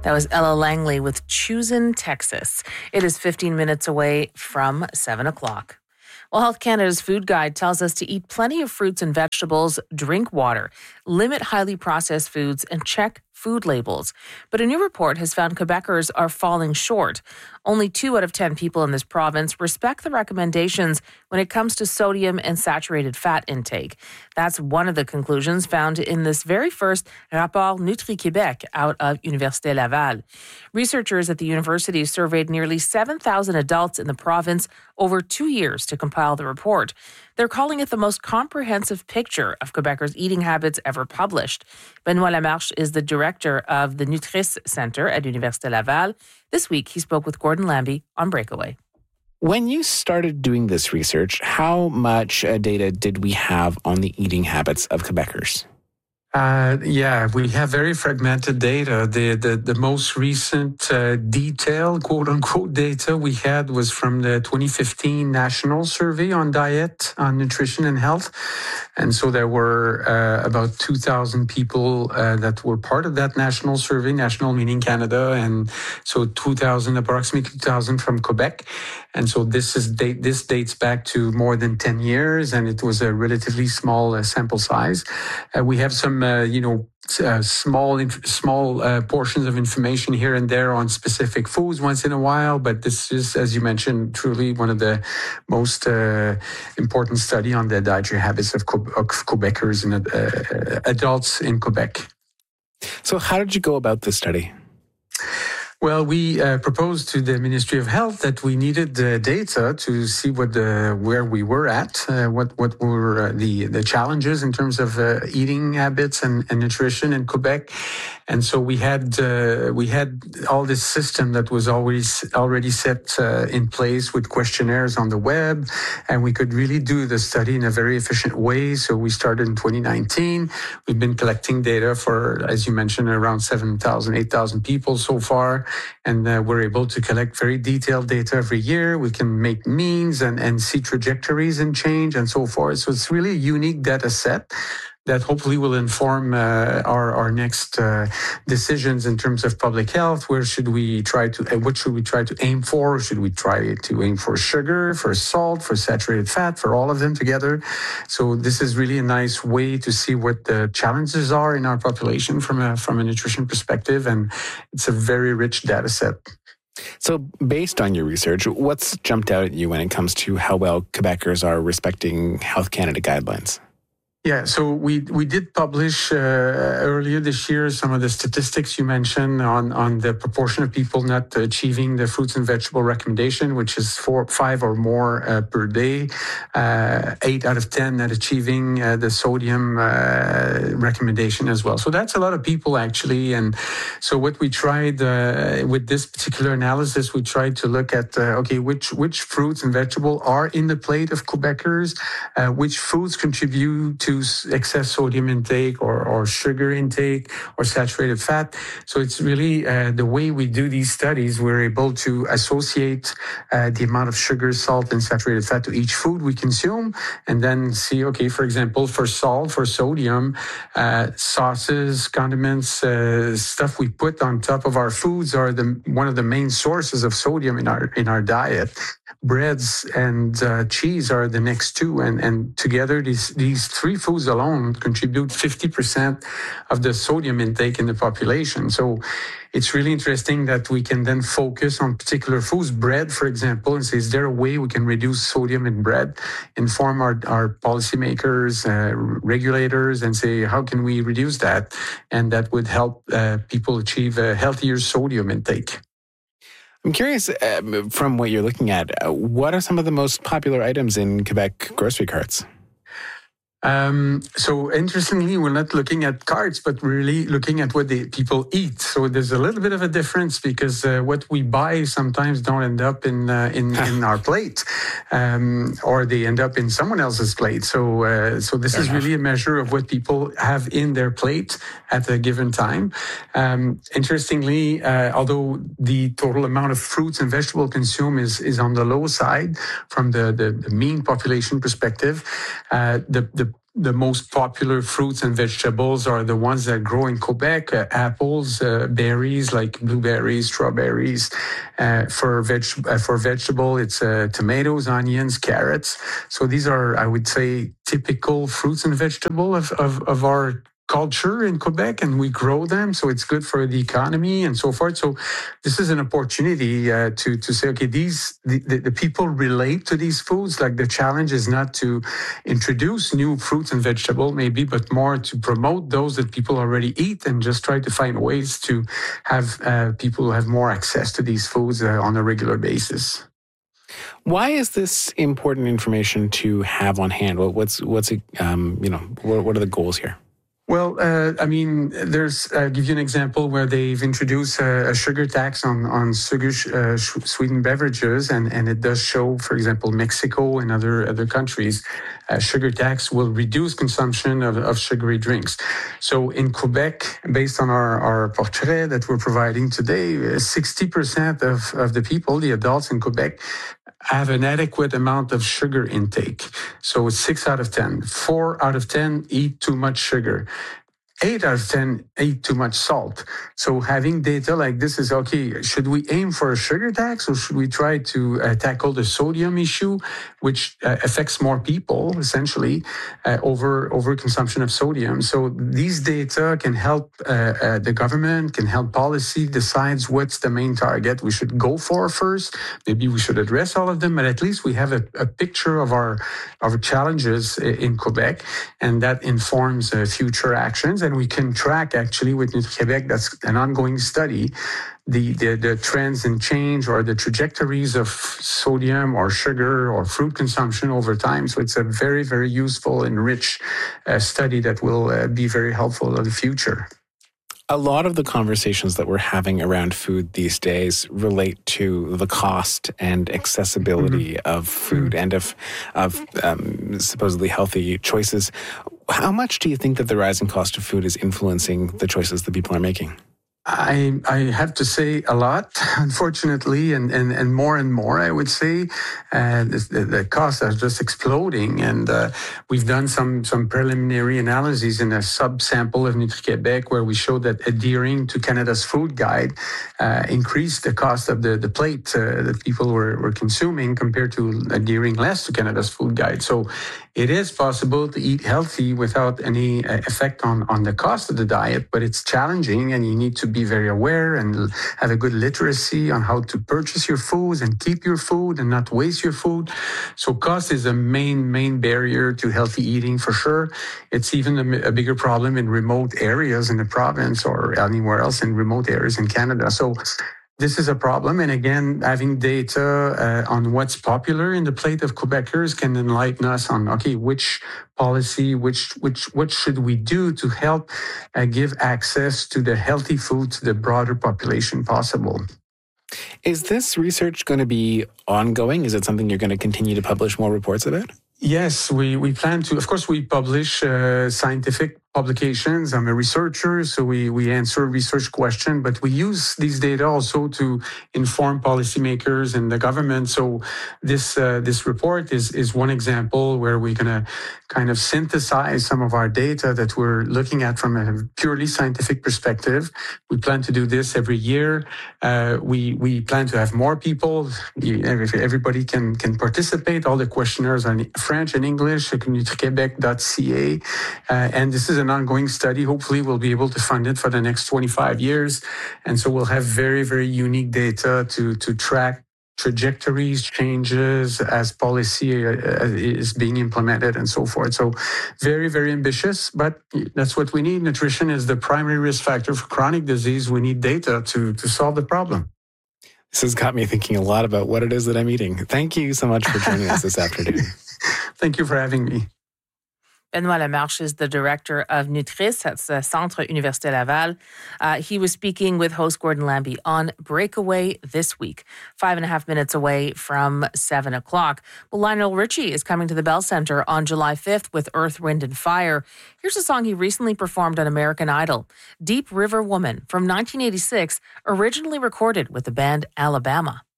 That was Ella Langley with Choosing Texas. It is 15 minutes away from 7 o'clock. Well, Health Canada's food guide tells us to eat plenty of fruits and vegetables, drink water, limit highly processed foods, and check food labels. But a new report has found Quebecers are falling short. Only 2 out of 10 people in this province respect the recommendations when it comes to sodium and saturated fat intake. That's one of the conclusions found in this very first Rapport Nutri-Québec out of Université Laval. Researchers at the university surveyed nearly 7,000 adults in the province over 2 years to compile the report. They're calling it the most comprehensive picture of Quebecers' eating habits ever published. Benoît Lamarche is the director of the Nutris Center at Université Laval. This week, he spoke with Gordon Lambie on Breakaway. When you started doing this research, how much data did we have on the eating habits of Quebecers? We have very fragmented data. The most recent detailed, quote unquote, data we had was from the 2015 National Survey on Diet, on Nutrition and Health. And so there were about 2,000 people that were part of that national survey, national meaning Canada, and so approximately 2,000 from Quebec. And so this dates back to more than 10 years, and it was a relatively small sample size. We have some small portions of information here and there on specific foods once in a while, but this is, as you mentioned, truly one of the most important study on the dietary habits of Quebecers and adults in Quebec. So how did you go about this study? Well, we proposed to the Ministry of Health that we needed the data to see where we were at, what were the challenges in terms of eating habits and nutrition in Quebec. And so we had all this system that was already set in place with questionnaires on the web, and we could really do the study in a very efficient way. So we started in 2019. We've been collecting data for, as you mentioned, around 7,000, 8,000 people so far. And we're able to collect very detailed data every year. We can make means and see trajectories and change and so forth. So it's really a unique data set that hopefully will inform our next decisions in terms of public health. What should we try to aim for? Should we try to aim for sugar, for salt, for saturated fat, for all of them together? So this is really a nice way to see what the challenges are in our population from a nutrition perspective, and it's a very rich data set. So based on your research, what's jumped out at you when it comes to how well Quebecers are respecting Health Canada guidelines? Yeah, so we did publish earlier this year some of the statistics you mentioned on the proportion of people not achieving the fruits and vegetable recommendation, which is 5 or more per day, 8 out of 10 not achieving the sodium recommendation as well. So that's a lot of people actually. And so what we tried with this particular analysis, we tried to look at which fruits and vegetables are in the plate of Quebecers, which foods contribute to excess sodium intake or sugar intake or saturated fat. So it's really the way we do these studies, we're able to associate the amount of sugar, salt, and saturated fat to each food we consume, and then see, for example, for salt, for sodium, sauces, condiments, stuff we put on top of our foods are one of the main sources of sodium in our diet. Breads and cheese are the next 2, and together these 3 foods alone contribute 50% of the sodium intake in the population. So it's really interesting that we can then focus on particular foods, bread, for example, and say, is there a way we can reduce sodium in bread, inform our policymakers, regulators, and say, how can we reduce that? And that would help people achieve a healthier sodium intake. I'm curious, from what you're looking at, what are some of the most popular items in Quebec grocery carts? So interestingly, we're not looking at carts, but really looking at what the people eat. So there's a little bit of a difference because what we buy sometimes don't end up in our plate, or they end up in someone else's plate. So this is really a measure of what people have in their plate at a given time. Interestingly, although the total amount of fruits and vegetables consumed is on the low side from the mean population perspective, the the most popular fruits and vegetables are the ones that grow in Quebec: apples, berries like blueberries, strawberries. For vegetable, it's tomatoes, onions, carrots. So these are, I would say, typical fruits and vegetables of our culture in Quebec, and we grow them, so it's good for the economy and so forth. So this is an opportunity to say, okay, the people relate to these foods. Like, the challenge is not to introduce new fruits and vegetables, maybe, but more to promote those that people already eat, and just try to find ways to have people have more access to these foods on a regular basis. Why is this important information to have on hand? What's what are the goals here? Well, there's, I'll give you an example where they've introduced a sugar tax on sugar sweetened beverages, and it does show, for example, Mexico and other countries, sugar tax will reduce consumption of sugary drinks. So in Quebec, based on our portrait that we're providing today, 60% of the people, the adults in Quebec, have an adequate amount of sugar intake. So it's 6 out of 10. 4 out of 10 eat too much sugar. 8 out of 10 eat too much salt. So having data like this is, okay, should we aim for a sugar tax, or should we try to tackle the sodium issue, which affects more people, essentially, over consumption of sodium? So these data can help the government, can help policy decides what's the main target we should go for first. Maybe we should address all of them, but at least we have a picture of our challenges in Quebec, and that informs future actions. And we can track, actually, with Nutri-Québec, that's an ongoing study, the trends and change, or the trajectories of sodium or sugar or fruit consumption over time. So it's a very, very useful and rich study that will be very helpful in the future. A lot of the conversations that we're having around food these days relate to the cost and accessibility of food and of supposedly healthy choices. How much do you think that the rising cost of food is influencing the choices that people are making? I have to say a lot, unfortunately, and more, I would say. The costs are just exploding, and we've done some preliminary analyses in a sub-sample of Nutri-Québec where we showed that adhering to Canada's food guide increased the cost of the plate that people were consuming compared to adhering less to Canada's food guide. So it is possible to eat healthy without any effect on the cost of the diet, but it's challenging, and you need to be very aware and have a good literacy on how to purchase your foods and keep your food and not waste your food. So cost is a main barrier to healthy eating, for sure. It's even a bigger problem in remote areas in the province or anywhere else in remote areas in Canada. So this is a problem. And again, having data on what's popular in the plate of Quebecers can enlighten us on, okay, which policy, what should we do to help give access to the healthy food to the broader population possible. Is this research going to be ongoing? Is it something you're going to continue to publish more reports about? Yes, we plan to. Of course, we publish scientific publications. I'm a researcher, so we answer research questions, but we use these data also to inform policymakers and the government. So this report is one example where we're going to kind of synthesize some of our data that we're looking at from a purely scientific perspective. We plan to do this every year. We plan to have more people. Everybody can participate. All the questionnaires are in French and English at nutriquebec.ca. And this is an ongoing study. Hopefully, we'll be able to fund it for the next 25 years. And so we'll have very, very unique data to track trajectories, changes as policy is being implemented and so forth. So very, very ambitious, but that's what we need. Nutrition is the primary risk factor for chronic disease. We need data to solve the problem. This has got me thinking a lot about what it is that I'm eating. Thank you so much for joining us this afternoon. Thank you for having me. Benoit Lamarche is the director of Nutris, that's Centre Université Laval. He was speaking with host Gordon Lambie on Breakaway this week, 5.5 minutes away from 7 o'clock. Well, Lionel Richie is coming to the Bell Centre on July 5th with Earth, Wind and Fire. Here's a song he recently performed on American Idol, Deep River Woman from 1986, originally recorded with the band Alabama.